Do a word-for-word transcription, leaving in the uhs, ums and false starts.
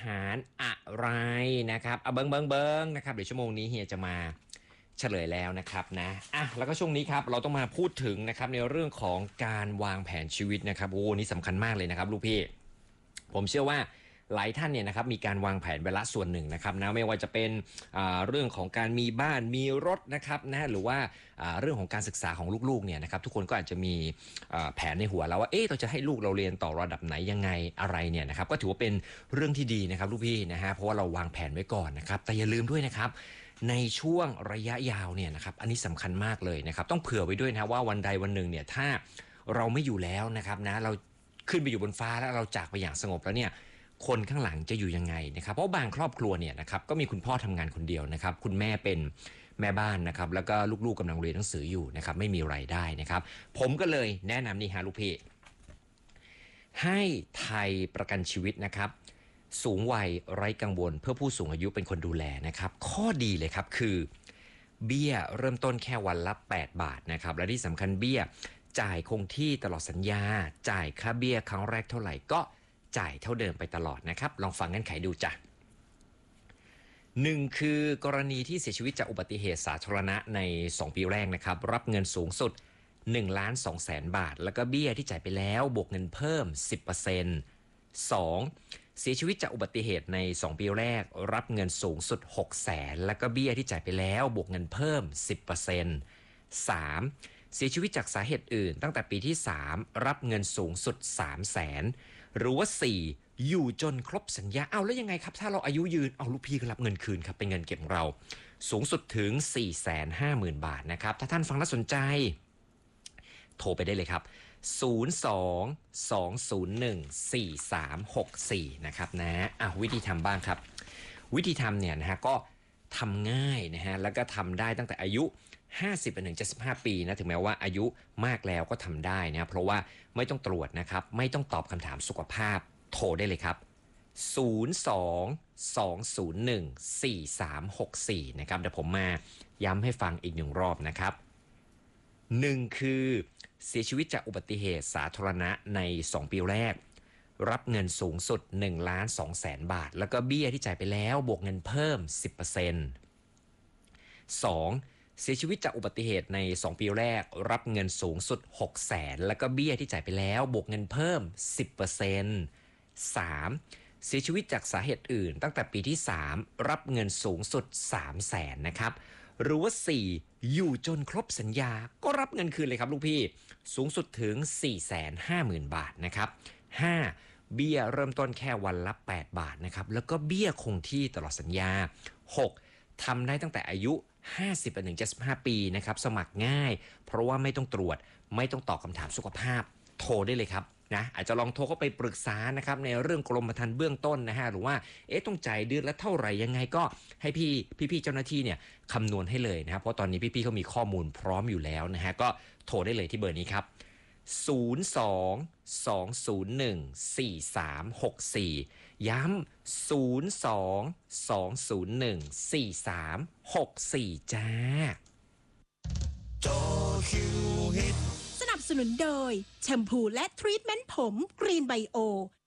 ารอะไรนะครับเอาเบิ้งเบิ้งเบิ้งนะครับเดี๋ยวชั่วโมงนี้เฮียจะมาเฉลยแล้วนะครับนะอ่ะแล้วก็ช่วงนี้ครับเราต้องมาพูดถึงนะครับในเรื่องของการวางแผนชีวิตนะครับโอ้นี่สำคัญมากเลยนะครับลูกพี่ผมเชื่อว่าหลายท่านเนี่ยนะครับมีการวางแผนไปละส่วนหนึ่งนะครับนะไม่ว่าจะเป็นเรื่องของการมีบ้านมีรถนะครับนะหรือว่าเรื่องของการศึกษาของลูกๆเนี่ยนะครับทุกคนก็อาจจะมีแผนในหัวแล้วว่าเอ๊ะเราจะให้ลูกเราเรียนต่อระดับไหนยังไงอะไรเนี่ยนะครับก็ถือว่าเป็นเรื่องที่ดีนะครับลูกพี่นะฮะเพราะว่าเราวางแผนไว้ก่อนนะครับแต่อย่าลืมด้วยนะครับในช่วงระยะยาวเนี่ยนะครับอันนี้สำคัญมากเลยนะครับต้องเผื่อไว้ด้วยนะว่าวันใดวันหนึ่งเนี่ยถ้าเราไม่อยู่แล้วนะครับนะเราขึ้นไปอยู่บนฟ้าแล้วเราจากไปอย่างสงบแล้วเนี่ยคนข้างหลังจะอยู่ยังไงนะครับเพราะบางครอบครัวเนี่ยนะครับก็มีคุณพ่อทำงานคนเดียวนะครับคุณแม่เป็นแม่บ้านนะครับแล้วก็ลูกๆกำลังเรียนหนังสืออยู่นะครับไม่มีรายได้นะครับผมก็เลยแนะนำนี่ฮะลูกพี่ให้ไทยประกันชีวิตนะครับสูงวัยไร้กังวลเพื่อผู้สูงอายุเป็นคนดูแลนะครับข้อดีเลยครับคือเบี้ยเริ่มต้นแค่วันละแปดบาทนะครับและที่สำคัญเบี้ยจ่ายคงที่ตลอดสัญญาจ่ายค่าเบี้ยครั้งแรกเท่าไหร่ก็จ่ายเท่าเดิมไปตลอดนะครับลองฟังเงื่อนไขดูจ้ะหนึ่งคือกรณีที่เสียชีวิตจากอุบัติเหตุสาธารณะในสองปีแรกนะครับรับเงินสูงสุดหนึ่งล้านสองแสนบาทแล้วก็เบี้ยที่จ่ายไปแล้วบวกเงินเพิ่ม สิบเปอร์เซ็นต์ สองเสียชีวิตจากอุบัติเหตุในสองปีแรกรับเงินสูงสุดหกแสนแล้วก็เบี้ยที่จ่ายไปแล้วบวกเงินเพิ่ม สิบเปอร์เซ็นต์ สามเสียชีวิตจากสาเหตุอื่นตั้งแต่ปีที่สามรับเงินสูงสุดสามแสนหรือว่าสี่อยู่จนครบสัญญาเอาแล้วยังไงครับถ้าเราอายุยืนเอาลูกพี่ก็รับเงินคืนครับเป็นเงินเก็บของเราสูงสุดถึง สี่แสนห้าหมื่น บาทนะครับถ้าท่านฟังแล้วสนใจโทรไปได้เลยครับศูนย์ สอง สอง ศูนย์ หนึ่ง สี่ สาม หก สี่นะครับนะอ่ะวิธีทำบ้างครับวิธีทำเนี่ยนะฮะก็ทำง่ายนะฮะแล้วก็ทำได้ตั้งแต่อายุห้าสิบไปถึงเจ็ดสิบห้าปีนะถึงแม้ว่าอายุมากแล้วก็ทำได้นะเพราะว่าไม่ต้องตรวจนะครับไม่ต้องตอบคำถามสุขภาพโทรได้เลยครับศูนย์ สอง สอง ศูนย์ หนึ่ง สี่ สาม หก สี่นะครับเดี๋ยวผมมาย้ำให้ฟังอีกหนึ่งรอบนะครับหนึ่งคือเสียชีวิตจากอุบัติเหตุสาธารณะในสองปีแรกรับเงินสูงสุดหนึ่งล้านสองแสนบาทแล้วก็เบี้ยที่จ่ายไปแล้วบวกเงินเพิ่ม สิบเปอร์เซ็นต์ สองเสียชีวิตจากอุบัติเหตุในสองปีแรกรับเงินสูงสุดหกแสนแล้วก็เบี้ยที่จ่ายไปแล้วบวกเงินเพิ่ม สิบเปอร์เซ็นต์ สามเสียชีวิตจากสาเหตุอื่นตั้งแต่ปีที่สามรับเงินสูงสุดสามแสนนะครับหรือว่าสี่อยู่จนครบสัญญาก็รับเงินคืนเลยครับลูกพี่สูงสุดถึง สี่แสนห้าหมื่น บาทนะครับห้าเบี้ยเริ่มต้นแค่วันละแปดบาทนะครับแล้วก็เบี้ยคงที่ตลอดสัญญาหกทำได้ตั้งแต่อายุห้าสิบไปถึงเจ็ดสิบห้าปีนะครับสมัครง่ายเพราะว่าไม่ต้องตรวจไม่ต้องตอบคำถามสุขภาพโทรได้เลยครับนะอาจจะลองโทรเข้าไปปรึกษานะครับในเรื่องกรมธรรม์เบื้องต้นนะฮะหรือว่าเอ๊ะต้องจ่ายเดือนละเท่าไหร่ยังไงก็ให้พี่พี่ๆเจ้าหน้าที่เนี่ยคำนวณให้เลยนะครับเพราะตอนนี้พี่ๆเขามีข้อมูลพร้อมอยู่แล้วนะฮะก็โทรได้เลยที่เบอร์นี้ครับศูนย์ สอง สอง ศูนย์ หนึ่ง สี่ สาม หก สี่ย้ำศูนย์ สอง สอง ศูนย์ หนึ่ง สี่ สาม หก สี่จ้าจอคิวฮิตสนับสนุนโดยแชมพูและทรีทเมนต์ผมกรีนไบโอ